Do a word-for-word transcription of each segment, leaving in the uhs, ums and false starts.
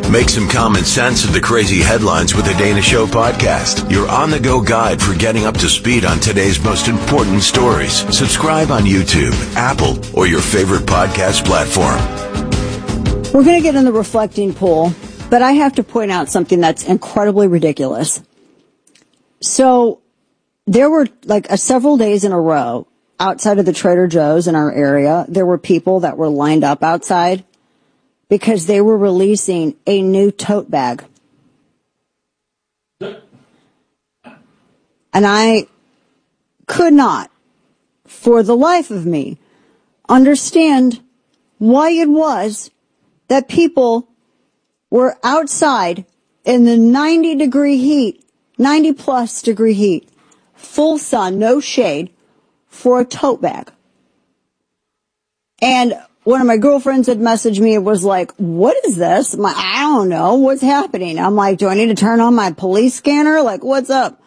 Make some common sense of the crazy headlines with the Dana Show podcast. Your on-the-go guide for getting up to speed on today's most important stories. Subscribe on YouTube, Apple, or your favorite podcast platform. We're going to get in the reflecting pool, but I have to point out something that's incredibly ridiculous. So there were like a several days in a row outside of the Trader Joe's in our area, there were people that were lined up outside because they were releasing a new tote bag. And I could not, for the life of me, understand why it was that people were outside in the ninety degree heat, ninety plus degree heat, full sun, no shade, for a tote bag. And one of my girlfriends had messaged me and was like, what is this? I'm like, I don't know. What's happening? I'm like, do I need to turn on my police scanner? Like, what's up?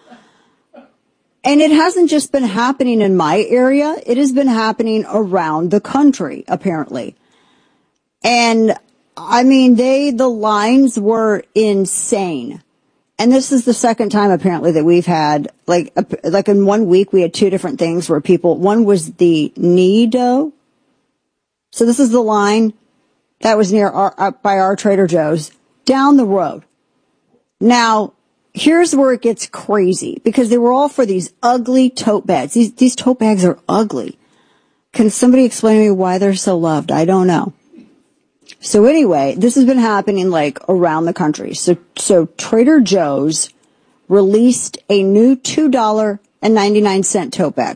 And it hasn't just been happening in my area. It has been happening around the country, apparently. And I mean, they, the lines were insane. And this is the second time apparently that we've had, like, a, like in one week we had two different things where people, one was the Nido. So this is the line that was near our, up by our Trader Joe's down the road. Now, here's where it gets crazy because they were all for these ugly tote bags. These, these tote bags are ugly. Can somebody explain to me why they're so loved? I don't know. So anyway, this has been happening like around the country. So, so Trader Joe's released a new two dollars and ninety-nine cents tote bag.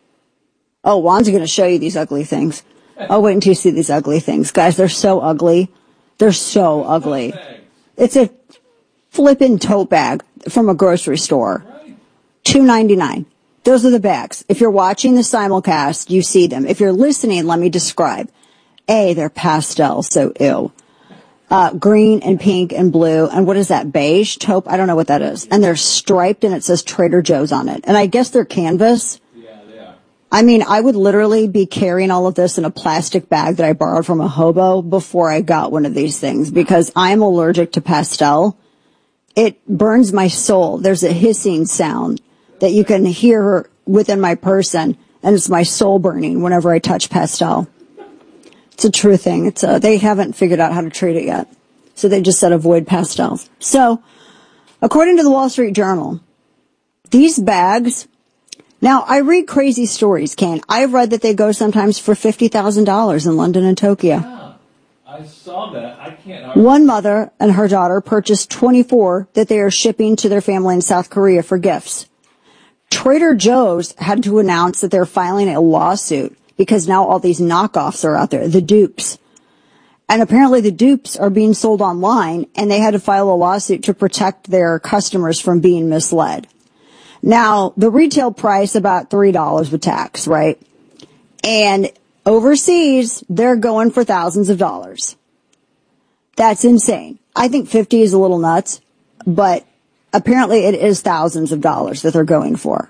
Oh, Juan's going to show you these ugly things. Oh, wait until you see these ugly things. Guys, they're so ugly. They're so ugly. It's a flippin' tote bag from a grocery store. two ninety-nine. Those are the bags. If you're watching the simulcast, you see them. If you're listening, let me describe. A, they're pastel, so ew. Uh, green and pink and blue. And what is that? Beige taupe? I don't know what that is. And they're striped and it says Trader Joe's on it. And I guess they're canvas. Yeah, they are. I mean, I would literally be carrying all of this in a plastic bag that I borrowed from a hobo before I got one of these things because I'm allergic to pastel. It burns my soul. There's a hissing sound that you can hear within my person. And it's my soul burning whenever I touch pastel. It's a true thing. It's a, they haven't figured out how to treat it yet. So they just said avoid pastels. So, according to the Wall Street Journal, these bags, now I read crazy stories, Kane. I've read that they go sometimes for fifty thousand dollars in London and Tokyo. Yeah, I saw that. I can't argue. One mother and her daughter purchased twenty-four that they are shipping to their family in South Korea for gifts. Trader Joe's had to announce that they're filing a lawsuit because now all these knockoffs are out there, the dupes. And apparently the dupes are being sold online, and they had to file a lawsuit to protect their customers from being misled. Now, the retail price, about three dollars with tax, right? And overseas, they're going for thousands of dollars. That's insane. I think fifty is a little nuts, but apparently it is thousands of dollars that they're going for.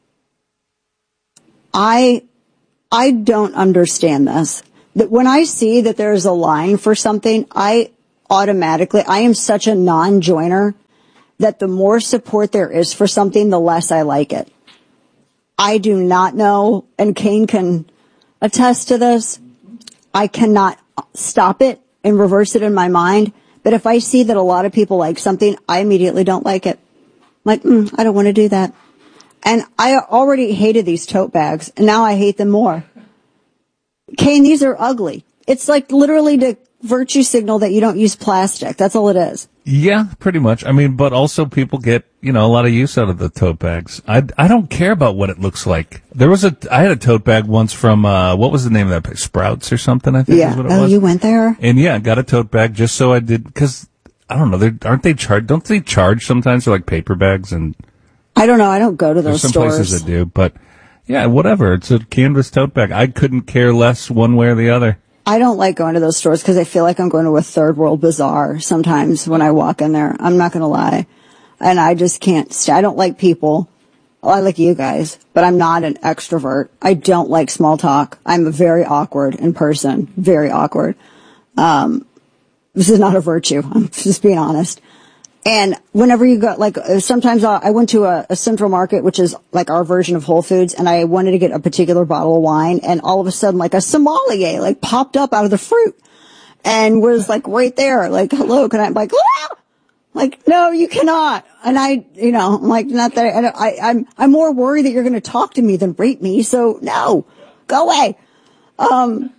I... I don't understand this. That when I see that there's a line for something, I automatically, I am such a non-joiner that the more support there is for something, the less I like it. I do not know, and Kane can attest to this, I cannot stop it and reverse it in my mind. But if I see that a lot of people like something, I immediately don't like it. I'm like, mm, I don't want to do that. And I already hated these tote bags, and now I hate them more. Kane, these are ugly. It's like literally to virtue signal that you don't use plastic. That's all it is. Yeah, pretty much. I mean, but also people get, you know, a lot of use out of the tote bags. I, I don't care about what it looks like. There was a, I had a tote bag once from, uh, what was the name of that place? Sprouts or something, I think yeah. is what it oh, was. You went there? And yeah, got a tote bag just so I did, cause I don't know, aren't they charged, don't they charge sometimes for like paper bags and? I don't know. I don't go to those There's some stores. places that do, but yeah, whatever. It's a canvas tote bag. I couldn't care less one way or the other. I don't like going to those stores because I feel like I'm going to a third world bazaar sometimes when I walk in there. I'm not going to lie. And I just can't stay. I don't like people. Well, I like you guys, but I'm not an extrovert. I don't like small talk. I'm very awkward in person. Very awkward. Um, This is not a virtue. I'm just being honest. And whenever you go, like, sometimes I, I went to a, a Central Market, which is like our version of Whole Foods, and I wanted to get a particular bottle of wine, and all of a sudden, like, a sommelier, like, popped up out of the fruit and was, like, right there, like, hello, can I, I'm like, ah! Like, no, you cannot. And I, you know, I'm like, not that I, I I'm, I'm more worried that you're going to talk to me than rape me, so no, go away. Um,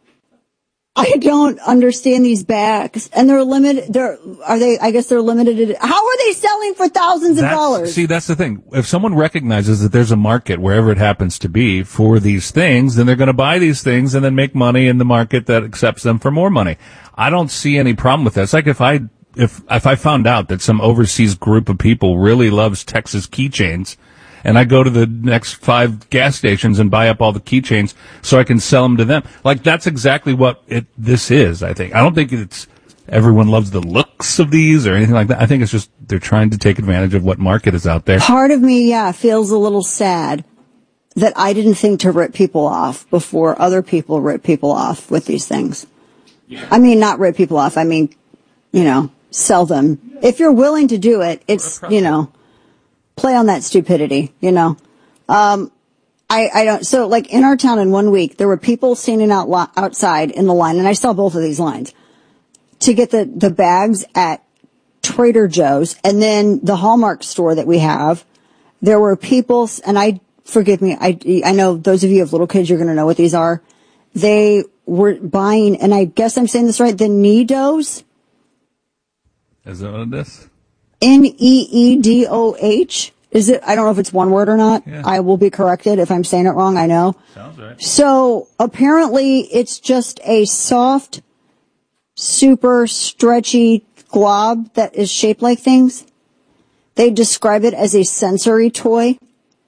I don't understand these bags, and they're limited. They're are they? I guess they're limited. How are they selling for thousands of That's, dollars? see, that's the thing. If someone recognizes that there's a market wherever it happens to be for these things, then they're going to buy these things and then make money in the market that accepts them for more money. I don't see any problem with that. It's like if I if if I found out that some overseas group of people really loves Texas keychains, and I go to the next five gas stations and buy up all the keychains so I can sell them to them. Like, that's exactly what it, this is, I think. I don't think it's everyone loves the looks of these or anything like that. I think it's just they're trying to take advantage of what market is out there. Part of me, yeah, feels a little sad that I didn't think to rip people off before other people rip people off with these things. Yeah. I mean, not rip people off. I mean, you know, sell them. If you're willing to do it, it's, you know, play on that stupidity, you know. Um, I, I don't, so like in our town in one week, there were people standing out lo- outside in the line, and I saw both of these lines, to get the, the bags at Trader Joe's, and then the Hallmark store that we have. There were people, and I, forgive me, I, I know those of you who have little kids, you're going to know what these are. They were buying, and I guess I'm saying this right, the Needos. Is that what it is? N E E D O H. Is it? I don't know if it's one word or not. Yeah. I will be corrected if I'm saying it wrong. I know. Sounds right. So apparently it's just a soft, super stretchy glob that is shaped like things. They describe it as a sensory toy.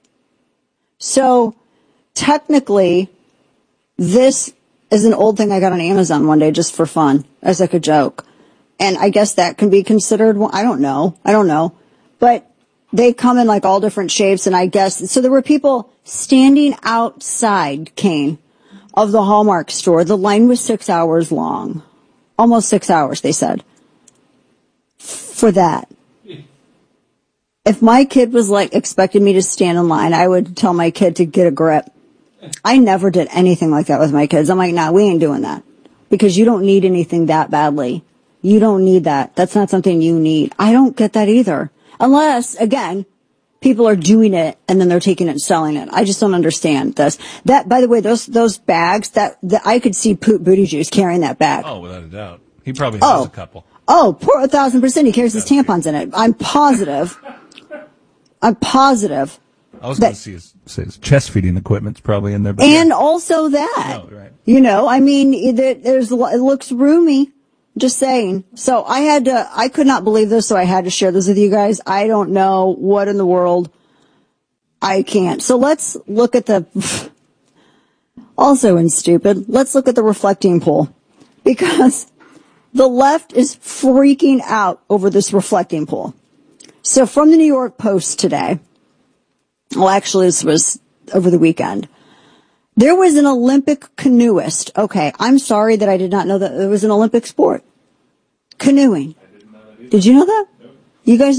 So technically this is an old thing I got on Amazon one day just for fun, as like a joke. And I guess that can be considered, well, I don't know. I don't know. But they come in like all different shapes, and I guess, so there were people standing outside, Kane, of the Hallmark store. The line was six hours long. Almost six hours, they said. For that. If my kid was like expecting me to stand in line, I would tell my kid to get a grip. I never did anything like that with my kids. I'm like, nah, we ain't doing that. Because you don't need anything that badly. You don't need that. That's not something you need. I don't get that either. Unless, again, people are doing it and then they're taking it and selling it. I just don't understand this. That, by the way, those those bags, that, that I could see Poot Booty Juice carrying that bag. Oh, without a doubt. He probably has oh. a couple. Oh, poor a thousand percent. He carries his tampons in it. I'm positive. I'm positive. I was going to see his, say his chest feeding equipment's probably in there. But and yeah. also that. Oh, right. You know, I mean, there's, it looks roomy. Just saying. So I had to, I could not believe this, so I had to share this with you guys. I don't know what in the world. I can't. So let's look at the, also in stupid, let's look at the reflecting pool. Because the left is freaking out over this reflecting pool. So from the New York Post today, well, actually this was over the weekend. There was an Olympic canoeist. Okay, I'm sorry that I did not know that there was an Olympic sport. Canoeing. Did you know that? You guys